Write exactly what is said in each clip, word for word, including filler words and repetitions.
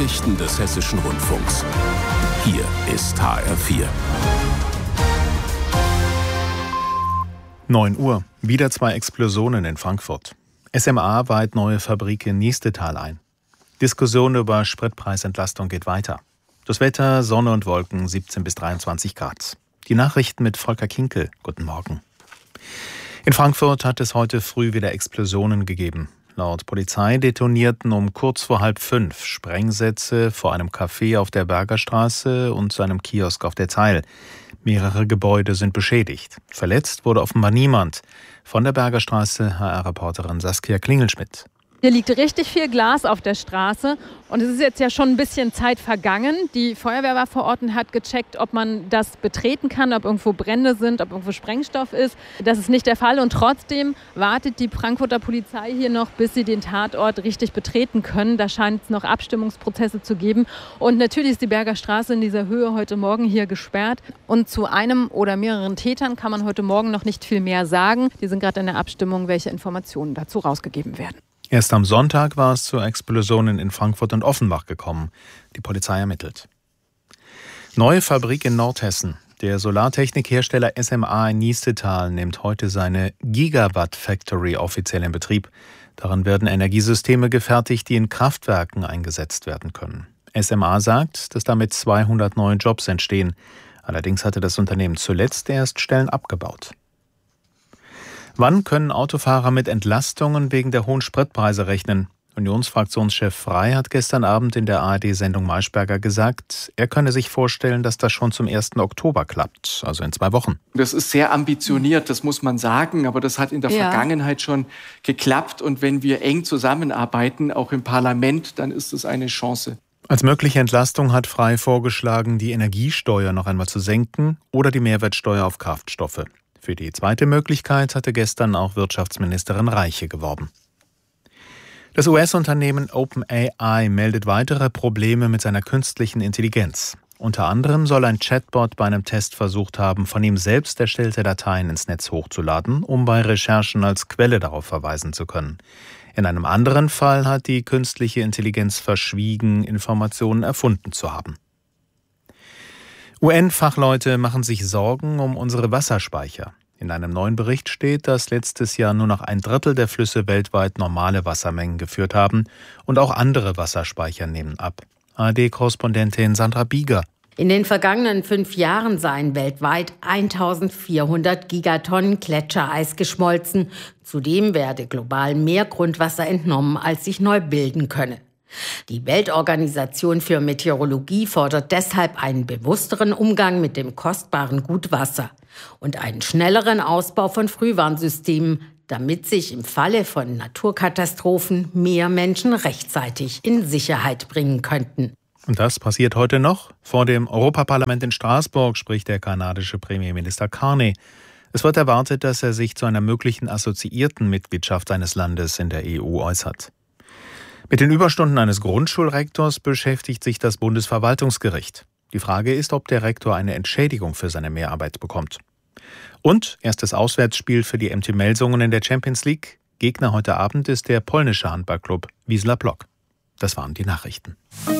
Nachrichten des Hessischen Rundfunks. Hier ist H R vier. neun Uhr. Wieder zwei Explosionen in Frankfurt. S M A weiht neue Fabrik in Niestetal ein. Diskussion über Spritpreisentlastung geht weiter. Das Wetter, Sonne und Wolken, siebzehn bis dreiundzwanzig Grad. Die Nachrichten mit Volker Kinkel. Guten Morgen. In Frankfurt hat es heute früh wieder Explosionen gegeben. Laut Polizei detonierten um kurz vor halb fünf Sprengsätze vor einem Café auf der Bergerstraße und zu einem Kiosk auf der Zeil. Mehrere Gebäude sind beschädigt. Verletzt wurde offenbar niemand. Von der Bergerstraße H R-Reporterin Saskia Klingelschmidt. Hier liegt richtig viel Glas auf der Straße und es ist jetzt ja schon ein bisschen Zeit vergangen. Die Feuerwehr war vor Ort und hat gecheckt, ob man das betreten kann, ob irgendwo Brände sind, ob irgendwo Sprengstoff ist. Das ist nicht der Fall und trotzdem wartet die Frankfurter Polizei hier noch, bis sie den Tatort richtig betreten können. Da scheint es noch Abstimmungsprozesse zu geben und natürlich ist die Berger Straße in dieser Höhe heute Morgen hier gesperrt und zu einem oder mehreren Tätern kann man heute Morgen noch nicht viel mehr sagen. Die sind gerade in der Abstimmung, welche Informationen dazu rausgegeben werden. Erst am Sonntag war es zu Explosionen in Frankfurt und Offenbach gekommen. Die Polizei ermittelt. Neue Fabrik in Nordhessen. Der Solartechnikhersteller S M A in Niestetal nimmt heute seine Gigawatt Factory offiziell in Betrieb. Darin werden Energiesysteme gefertigt, die in Kraftwerken eingesetzt werden können. S M A sagt, dass damit zweihundert neue Jobs entstehen. Allerdings hatte das Unternehmen zuletzt erst Stellen abgebaut. Wann können Autofahrer mit Entlastungen wegen der hohen Spritpreise rechnen? Unionsfraktionschef Frey hat gestern Abend in der A R D-Sendung Maischberger gesagt, er könne sich vorstellen, dass das schon zum ersten Oktober klappt, also in zwei Wochen. Das ist sehr ambitioniert, das muss man sagen, aber das hat in der ja. Vergangenheit schon geklappt. Und wenn wir eng zusammenarbeiten, auch im Parlament, dann ist es eine Chance. Als mögliche Entlastung hat Frey vorgeschlagen, die Energiesteuer noch einmal zu senken oder die Mehrwertsteuer auf Kraftstoffe. Für die zweite Möglichkeit hatte gestern auch Wirtschaftsministerin Reiche geworben. Das U S-Unternehmen OpenAI meldet weitere Probleme mit seiner künstlichen Intelligenz. Unter anderem soll ein Chatbot bei einem Test versucht haben, von ihm selbst erstellte Dateien ins Netz hochzuladen, um bei Recherchen als Quelle darauf verweisen zu können. In einem anderen Fall hat die künstliche Intelligenz verschwiegen, Informationen erfunden zu haben. U N-Fachleute machen sich Sorgen um unsere Wasserspeicher. In einem neuen Bericht steht, dass letztes Jahr nur noch ein Drittel der Flüsse weltweit normale Wassermengen geführt haben und auch andere Wasserspeicher nehmen ab. A R D-Korrespondentin Sandra Bieger. In den vergangenen fünf Jahren seien weltweit eintausendvierhundert Gigatonnen Gletschereis geschmolzen. Zudem werde global mehr Grundwasser entnommen, als sich neu bilden könne. Die Weltorganisation für Meteorologie fordert deshalb einen bewussteren Umgang mit dem kostbaren Gut Wasser und einen schnelleren Ausbau von Frühwarnsystemen, damit sich im Falle von Naturkatastrophen mehr Menschen rechtzeitig in Sicherheit bringen könnten. Und das passiert heute noch. Vor dem Europaparlament in Straßburg spricht der kanadische Premierminister Carney. Es wird erwartet, dass er sich zu einer möglichen assoziierten Mitgliedschaft seines Landes in der E U äußert. Mit den Überstunden eines Grundschulrektors beschäftigt sich das Bundesverwaltungsgericht. Die Frage ist, ob der Rektor eine Entschädigung für seine Mehrarbeit bekommt. Und erstes Auswärtsspiel für die M T Melsungen in der Champions League. Gegner heute Abend ist der polnische Handballclub Wisła Płock. Das waren die Nachrichten.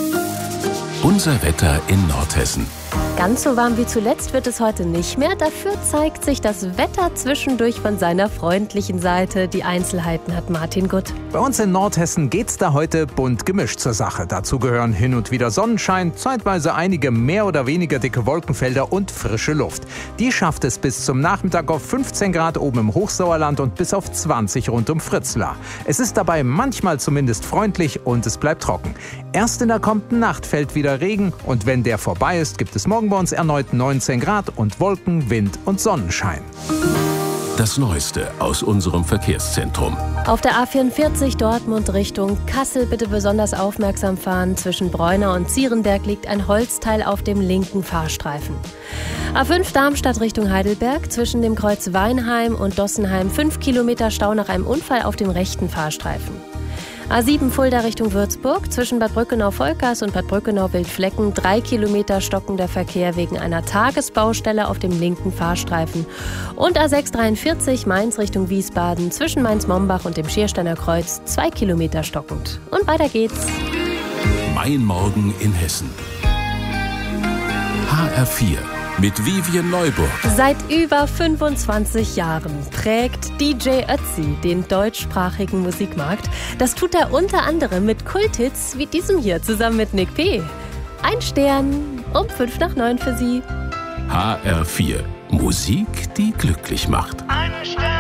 Unser Wetter in Nordhessen. Ganz so warm wie zuletzt wird es heute nicht mehr. Dafür zeigt sich das Wetter zwischendurch von seiner freundlichen Seite. Die Einzelheiten hat Martin Gutt. Bei uns in Nordhessen geht's da heute bunt gemischt zur Sache. Dazu gehören hin und wieder Sonnenschein, zeitweise einige mehr oder weniger dicke Wolkenfelder und frische Luft. Die schafft es bis zum Nachmittag auf fünfzehn Grad oben im Hochsauerland und bis auf zwanzig rund um Fritzlar. Es ist dabei manchmal zumindest freundlich und es bleibt trocken. Erst in der kommenden Nacht fällt wieder Regen und wenn der vorbei ist, gibt es morgen bei uns erneut neunzehn Grad und Wolken, Wind und Sonnenschein. Das Neueste aus unserem Verkehrszentrum. Auf der A vierundvierzig Dortmund Richtung Kassel bitte besonders aufmerksam fahren. Zwischen Bräuna und Zierenberg liegt ein Holzteil auf dem linken Fahrstreifen. A fünf Darmstadt Richtung Heidelberg. Zwischen dem Kreuz Weinheim und Dossenheim fünf Kilometer Stau nach einem Unfall auf dem rechten Fahrstreifen. A sieben Fulda Richtung Würzburg, zwischen Bad Brückenau-Volkers und Bad Brückenau-Wildflecken drei Kilometer stockender Verkehr wegen einer Tagesbaustelle auf dem linken Fahrstreifen. Und A sechs dreiundvierzig Mainz Richtung Wiesbaden, zwischen Mainz-Mombach und dem Schiersteiner Kreuz zwei Kilometer stockend. Und weiter geht's. Mein Morgen in Hessen. H R vier mit Vivien Neuburg. Seit über fünfundzwanzig Jahren prägt D J Ötzi den deutschsprachigen Musikmarkt. Das tut er unter anderem mit Kulthits wie diesem hier zusammen mit Nick P. Ein Stern um fünf nach neun für Sie. H R vier. Musik, die glücklich macht. Ein Stern.